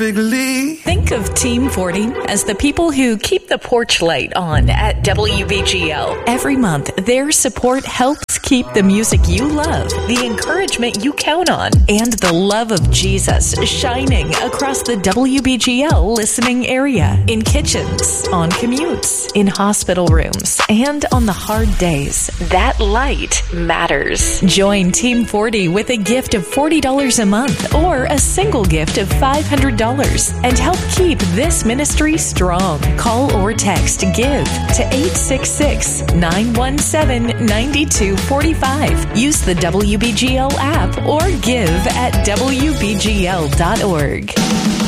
Big Lee. Think of Team 40 as the people who keep the porch light on at WBGL. Every month, their support helps keep the music you love, the encouragement you count on, and the love of Jesus shining across the WBGL listening area, in kitchens, on commutes, in hospital rooms, and on the hard days. That light matters. Join Team 40 with a gift of $40 a month or a single gift of $500 and help keep this ministry strong. Call or text GIVE to 866-917-9245. Use the WBGL app or give at WBGL.org.